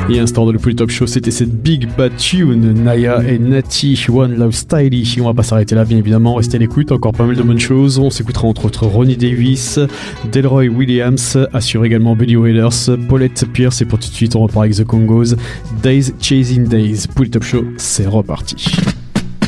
Et instant dans le Polytop Show, c'était cette Big Bad Tune, Naya et Natty, One Love Styly. On va pas s'arrêter là, bien évidemment, restez à l'écoute, encore pas mal de bonnes choses. On s'écoutera entre autres Ronnie Davis, Delroy Williams, assure également Buddy Wailers, Paulette Pierce, et pour tout de suite on repart avec The Congos, Days Chasing Days. Polytop Show, c'est reparti.